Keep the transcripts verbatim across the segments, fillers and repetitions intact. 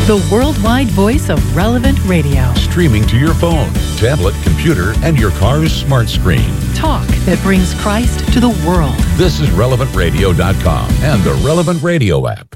the worldwide voice of Relevant Radio. Streaming to your phone, tablet, computer, and your car's smart screen. Talk that brings Christ to the world. This is relevant radio dot com and the Relevant Radio app.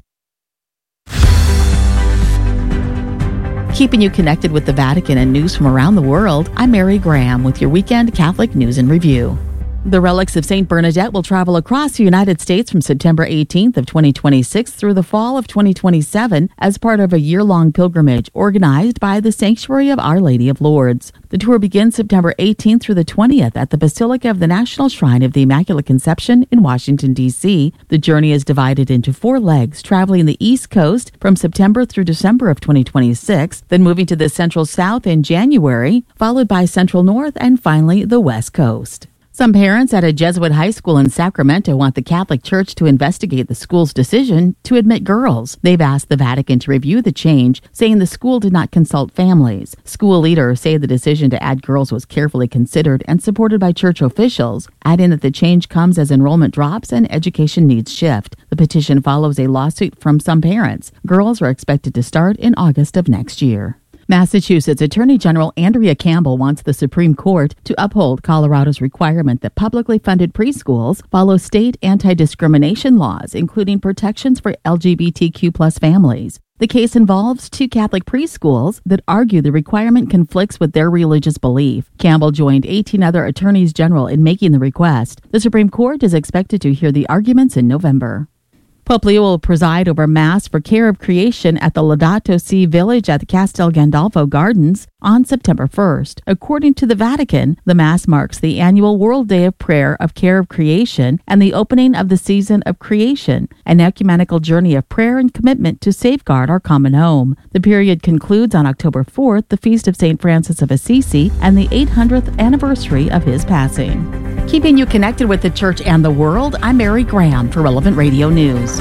Keeping you connected with the Vatican and news from around the world, I'm Mary Graham with your weekend Catholic News and Review. The relics of Saint Bernadette will travel across the United States from September eighteenth of twenty twenty-six through the fall of twenty twenty-seven as part of a year-long pilgrimage organized by the Sanctuary of Our Lady of Lourdes. The tour begins September eighteenth through the twentieth at the Basilica of the National Shrine of the Immaculate Conception in Washington, D C The journey is divided into four legs, traveling the East Coast from September through December of twenty twenty-six, then moving to the Central South in January, followed by Central North, and finally the West Coast. Some parents at a Jesuit high school in Sacramento want the Catholic Church to investigate the school's decision to admit girls. They've asked the Vatican to review the change, saying the school did not consult families. School leaders say the decision to add girls was carefully considered and supported by church officials, adding that the change comes as enrollment drops and education needs shift. The petition follows a lawsuit from some parents. Girls are expected to start in August of next year. Massachusetts Attorney General Andrea Campbell wants the Supreme Court to uphold Colorado's requirement that publicly funded preschools follow state anti-discrimination laws, including protections for L G B T Q plus families. The case involves two Catholic preschools that argue the requirement conflicts with their religious belief. Campbell joined eighteen other attorneys general in making the request. The Supreme Court is expected to hear the arguments in November. Pope Leo will preside over Mass for Care of Creation at the Laudato Si Village at the Castel Gandolfo Gardens on September first. According to the Vatican, the Mass marks the annual World Day of Prayer of Care of Creation and the opening of the season of creation, an ecumenical journey of prayer and commitment to safeguard our common home. The period concludes on October fourth, the feast of Saint Francis of Assisi, and the eight hundredth anniversary of his passing. Keeping you connected with the Church and the world, I'm Mary Graham for Relevant Radio News.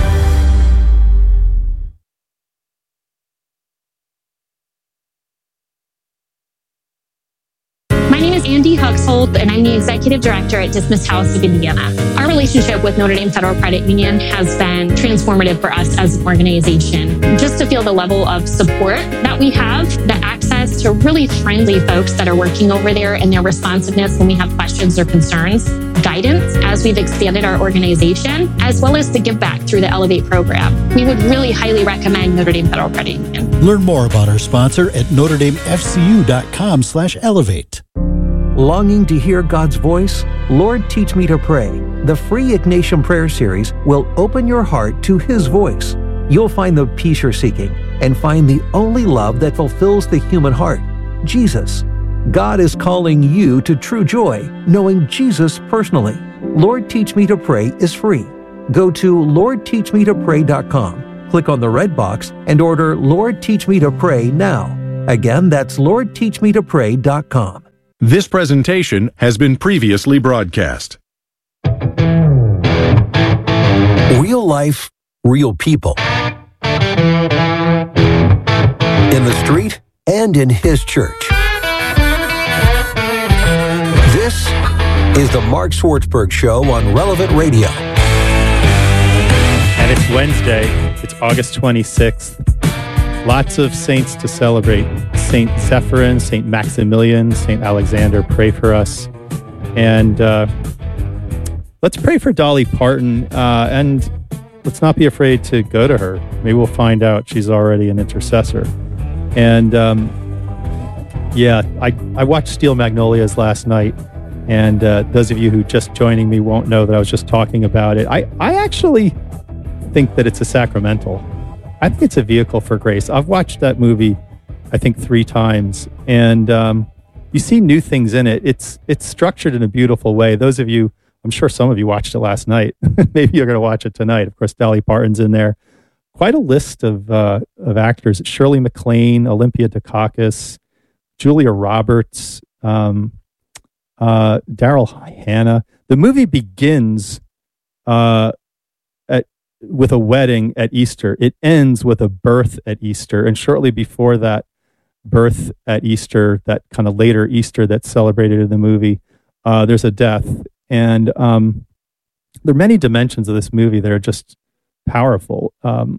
My name is Andy Huxhold, and I'm the Executive Director at Dismissed House of Indiana. Our relationship with Notre Dame Federal Credit Union has been transformative for us as an organization. Just to feel the level of support that we have, the access to really friendly folks that are working over there and their responsiveness when we have questions or concerns, guidance as we've expanded our organization, as well as the give back through the Elevate program. We would really highly recommend Notre Dame Federal Credit Union. Learn more about our sponsor at notre dame f c u dot com slash elevate. Longing to hear God's voice? Lord, Teach Me to Pray. The free Ignatian Prayer Series will open your heart to His voice. You'll find the peace you're seeking and find the only love that fulfills the human heart, Jesus. God is calling you to true joy, knowing Jesus personally. Lord, Teach Me to Pray is free. Go to lord teach me to pray dot com, click on the red box, and order Lord, Teach Me to Pray now. Again, that's lord teach me to pray dot com. This presentation has been previously broadcast. Real life, real people. In the street and in His church. This is the Mark Swartzberg Show on Relevant Radio. And it's Wednesday. It's August twenty-sixth. Lots of saints to celebrate. Saint Zephyrin, Saint Maximilian, Saint Alexander, pray for us. And uh, let's pray for Dolly Parton. Uh, and let's not be afraid to go to her. Maybe we'll find out she's already an intercessor. And um, yeah, I, I watched Steel Magnolias last night. And uh, those of you who just joining me won't know that I was just talking about it. I, I actually think that it's a sacramental. I think it's a vehicle for grace. I've watched that movie, I think, three times, and um, you see new things in it. It's it's structured in a beautiful way. Those of you, I'm sure some of you watched it last night. Maybe you're going to watch it tonight. Of course, Dolly Parton's in there. Quite a list of uh, of actors: Shirley MacLaine, Olympia Dukakis, Julia Roberts, um, uh, Daryl Hannah. The movie begins Uh, with a wedding at Easter. It ends with a birth at Easter. And shortly before that birth at Easter, that kind of later Easter that's celebrated in the movie, uh, there's a death. And um, there are many dimensions of this movie that are just powerful. Um,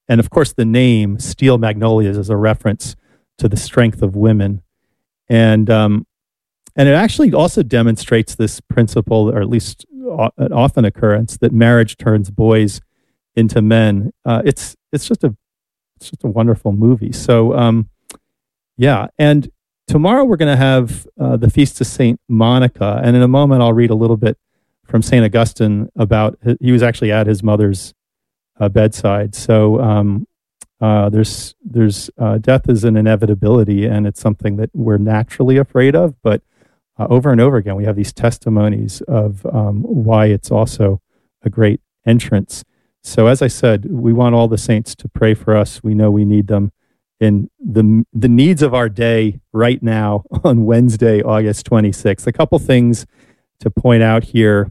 and of course, the name Steel Magnolias is a reference to the strength of women. And um, and it actually also demonstrates this principle, or at least an often occurrence, that marriage turns boys into men. Uh, it's it's just a it's just a wonderful movie. So um, yeah, and tomorrow we're going to have uh, the Feast of Saint Monica, and in a moment I'll read a little bit from Saint Augustine about, he was actually at his mother's uh, bedside. So um, uh, there's there's uh, death is an inevitability, and it's something that we're naturally afraid of. But uh, over and over again, we have these testimonies of um, why it's also a great entrance. So as I said, we want all the saints to pray for us. We know we need them in the the needs of our day right now on Wednesday, August twenty-sixth. A couple things to point out here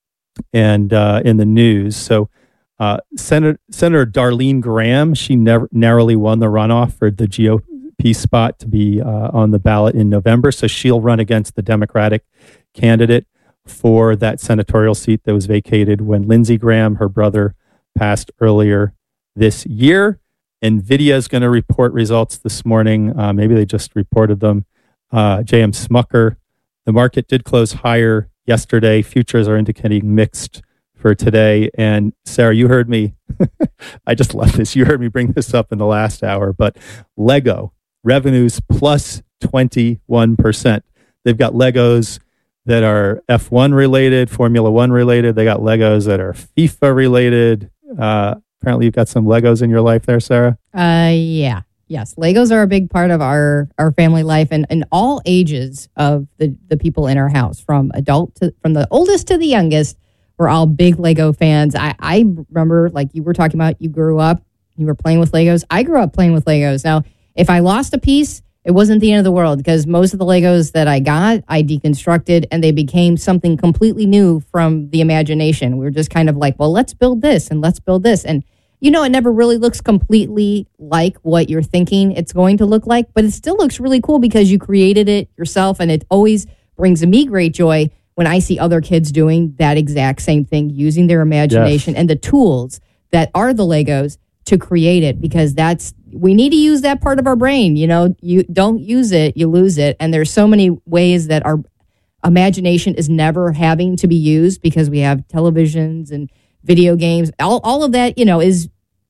and uh, in the news. So uh, Senator, Senator Darlene Graham, she never, narrowly won the runoff for the G O P spot to be uh, on the ballot in November. So she'll run against the Democratic candidate for that senatorial seat that was vacated when Lindsey Graham, her brother, passed earlier this year. NVIDIA is going to report results this morning. Uh, maybe they just reported them. Uh, J M Smucker, the market did close higher yesterday. Futures are indicating mixed for today. And Sarah, you heard me. I just love this. You heard me bring this up in the last hour. But Lego revenues plus twenty-one percent. They've got Legos that are F one related, Formula One related. They got Legos that are FIFA related. Uh, apparently, you've got some Legos in your life there, Sarah. Uh, yeah. Yes, Legos are a big part of our, our family life, and, and all ages of the, the people in our house, from adult to from the oldest to the youngest. We're all big Lego fans. I, I remember, like you were talking about, you grew up, you were playing with Legos. I grew up playing with Legos. Now, if I lost a piece, it wasn't the end of the world, because most of the Legos that I got, I deconstructed, and they became something completely new from the imagination. We were just kind of like, well, let's build this and let's build this. And you know, it never really looks completely like what you're thinking it's going to look like, but it still looks really cool because you created it yourself. And it always brings me great joy when I see other kids doing that exact same thing, using their imagination yes. and the tools that are the Legos to create it, because that's, we need to use that part of our brain. You know, you don't use it, you lose it. And there's so many ways that our imagination is never having to be used, because we have televisions and video games, all, all of that, you know, is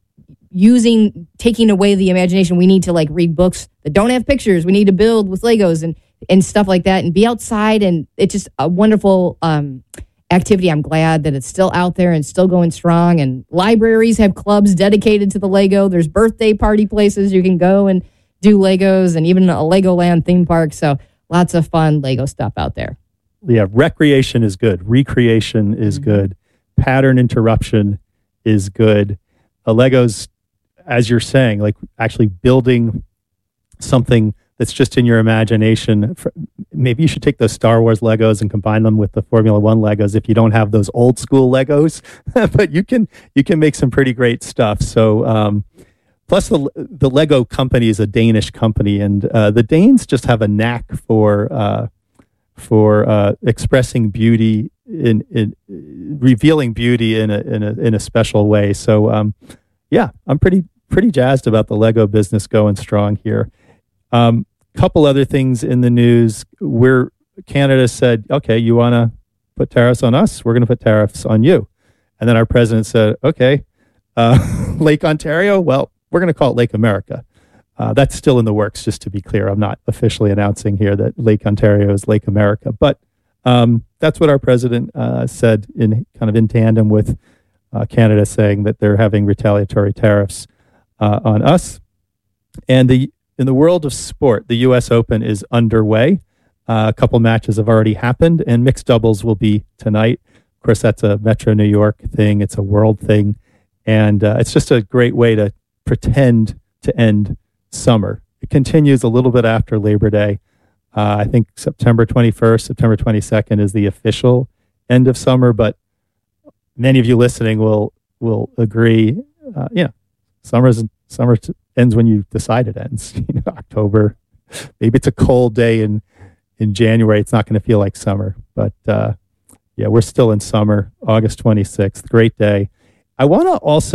using, taking away the imagination. We need to like read books that don't have pictures. We need to build with Legos and, and stuff like that, and be outside. And it's just a wonderful um, activity. I'm glad that it's still out there and still going strong. And libraries have clubs dedicated to the Lego. There's birthday party places you can go and do Legos, and even a Legoland theme park. So lots of fun Lego stuff out there. Yeah, recreation is good. Recreation is mm-hmm. good. Pattern interruption is good. Uh, Legos, as you're saying, like actually building something that's just in your imagination. Maybe you should take those Star Wars Legos and combine them with the Formula One Legos if you don't have those old school Legos. But you can you can make some pretty great stuff. So um, plus the the Lego company is a Danish company, and uh, the Danes just have a knack for uh, for uh, expressing beauty in, in revealing beauty in a in a in a special way. So um, yeah, I'm pretty pretty jazzed about the Lego business going strong here. Um, couple other things in the news. We're Canada said, okay, you want to put tariffs on us? We're going to put tariffs on you. And then our president said, okay, uh, Lake Ontario, well, we're going to call it Lake America. Uh, that's still in the works, just to be clear. I'm not officially announcing here that Lake Ontario is Lake America, but um, that's what our president uh, said, in kind of in tandem with uh, Canada saying that they're having retaliatory tariffs uh, on us. And the in the world of sport, the U S Open is underway. Uh, a couple matches have already happened, and mixed doubles will be tonight. Of course, that's a Metro New York thing. It's a world thing. And uh, it's just a great way to pretend to end summer. It continues a little bit after Labor Day. Uh, I think September twenty-first, September twenty-second is the official end of summer, but many of you listening will will agree. Uh, yeah, summer's summer t- ends when you decide it ends. You know, October. Maybe it's a cold day in in January. It's not going to feel like summer, but uh, yeah, we're still in summer. August twenty-sixth, great day. I want to also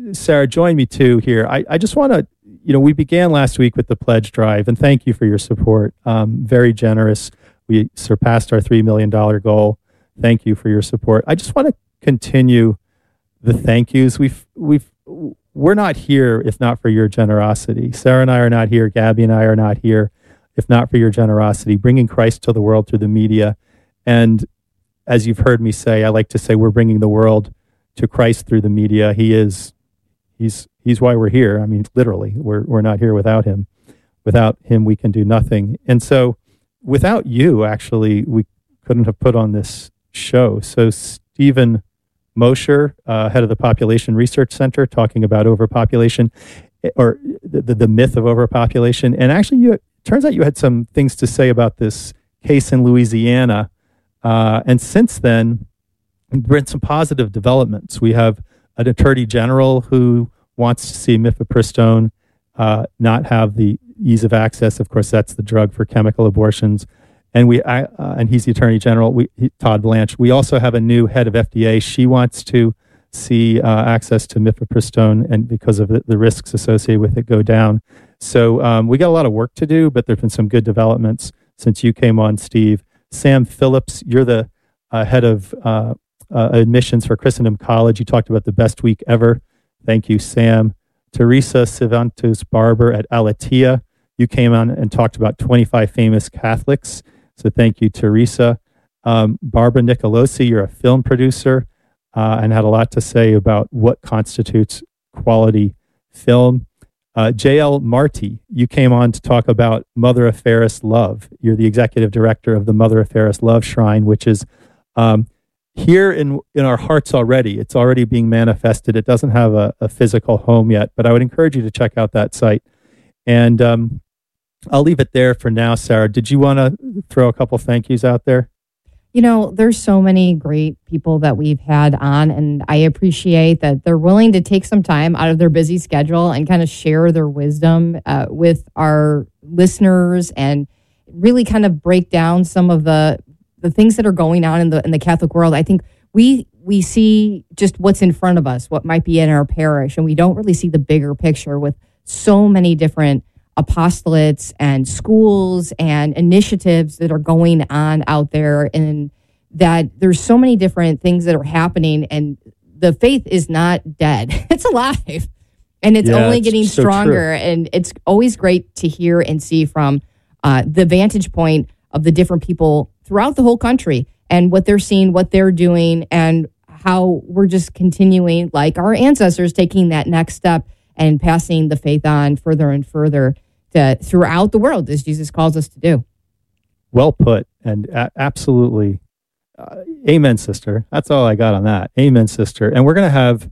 Sarah, join me too here. I, I just want to, you know, we began last week with the pledge drive, and thank you for your support. Um, very generous. We surpassed our three million dollars goal. Thank you for your support. I just want to continue the thank yous. We've, we've, we're not here if not for your generosity. Sarah and I are not here. Gabby and I are not here if not for your generosity, bringing Christ to the world through the media. And as you've heard me say, I like to say we're bringing the world to Christ through the media. He is, he's, he's why we're here. I mean, literally, we're, we're not here without him. Without him, we can do nothing. And so without you, actually, we couldn't have put on this show. So Stephen Mosher, uh, head of the Population Research Center, talking about overpopulation, or the, the myth of overpopulation. And actually, you, it turns out you had some things to say about this case in Louisiana. Uh, and since then, there have been some positive developments. We have an attorney general who wants to see mifepristone uh, not have the ease of access. Of course, that's the drug for chemical abortions. And we, I, uh, and he's the attorney general, we, he, Todd Blanche. We also have a new head of F D A. She wants to see uh, access to mifepristone, and because of the, the risks associated with it, go down. So um, we got a lot of work to do, but there've been some good developments since you came on, Steve. Sam Phillips, you're the uh, head of uh, uh, admissions for Christendom College. You talked about the best week ever. Thank you, Sam. Teresa Civantos Barber at Alatia. You came on and talked about twenty-five famous Catholics. So thank you, Teresa. Um, Barbara Nicolosi, you're a film producer uh, and had a lot to say about what constitutes quality film. Uh, J L Marty, you came on to talk about Mother of Fairest Love. You're the executive director of the Mother of Fairest Love Shrine, which is um, here in, in our hearts already. It's already being manifested. It doesn't have a, a physical home yet, but I would encourage you to check out that site. And um, I'll leave it there for now, Sarah. Did you want to throw a couple thank yous out there? You know, there's so many great people that we've had on, and I appreciate that they're willing to take some time out of their busy schedule and kind of share their wisdom uh, with our listeners and really kind of break down some of the the things that are going on in the in the Catholic world. I think we we see just what's in front of us, what might be in our parish, and we don't really see the bigger picture with so many different apostolates and schools and initiatives that are going on out there, and that there's so many different things that are happening, and the faith is not dead. It's alive, and it's yeah, only getting it's stronger. So and it's always great to hear and see from uh, the vantage point of the different people throughout the whole country and what they're seeing, what they're doing, and how we're just continuing, like our ancestors, taking that next step and passing the faith on further and further to, throughout the world, as Jesus calls us to do. Well put, and a- absolutely. Uh, amen, sister. That's all I got on that. Amen, sister. And we're going to have,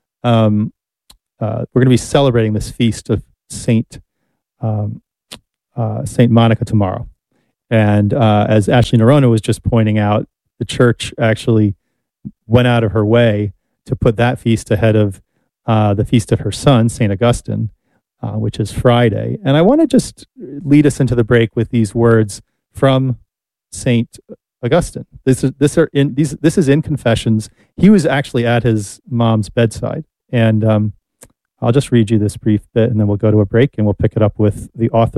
um, uh, we're going to be celebrating this feast of Saint um, uh, Saint Monica tomorrow. And uh, as Ashley Nerona was just pointing out, the church actually went out of her way to put that feast ahead of uh, the feast of her son, Saint Augustine, uh, which is Friday. And I want to just lead us into the break with these words from Saint Augustine. This is this are in these. This is in Confessions. He was actually at his mom's bedside, and um, I'll just read you this brief bit, and then we'll go to a break, and we'll pick it up with the author